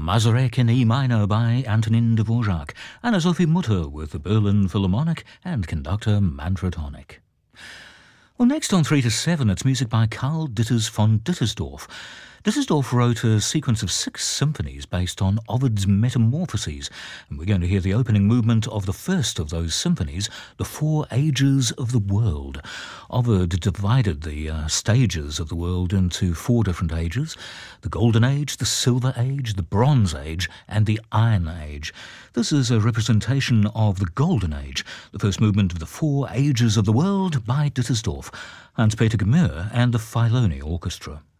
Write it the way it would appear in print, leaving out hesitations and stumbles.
Mazurek in E minor by Antonin Dvorak, Anna Sophie Mutter with the Berlin Philharmonic and conductor Manfred Honeck. Well, next on 3 to 7, it's music by Karl Ditters von Dittersdorf. Dittersdorf wrote a sequence of 6 symphonies based on Ovid's Metamorphoses, and we're going to hear the opening movement of the first of those symphonies, The Four Ages of the World. Ovid divided the stages of the world into 4 different ages: the Golden Age, the Silver Age, the Bronze Age, and the Iron Age. This is a representation of the Golden Age, the first movement of The Four Ages of the World by Dittersdorf, Hans-Peter Gemür and the Filoni Orchestra.